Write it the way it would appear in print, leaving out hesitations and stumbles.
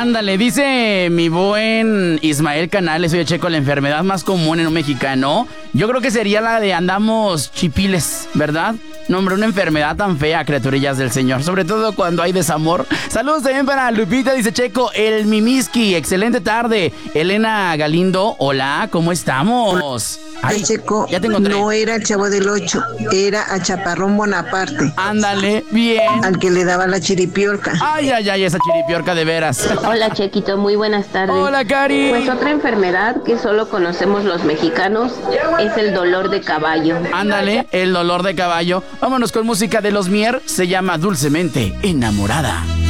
Ándale, dice mi buen Ismael Canales, oye Checo, la enfermedad más común en un mexicano, yo creo que sería la de andamos chipiles, ¿verdad? No, hombre, una enfermedad tan fea, criaturillas del Señor, sobre todo cuando hay desamor. Saludos también para Lupita, dice Checo, el Mimiski, excelente tarde. Elena Galindo, hola, ¿cómo estamos? Ay, Checo, ya te encontré. No era el Chavo del 8, era a Chaparrón Bonaparte. Ándale, bien. Al que le daba la chiripiorca. Ay, esa chiripiorca de veras. Hola, Chequito, muy buenas tardes. Hola, Cari. Pues otra enfermedad que solo conocemos los mexicanos es el dolor de caballo. Ándale, el dolor de caballo. Vámonos con música de los Mier, se llama Dulcemente Enamorada.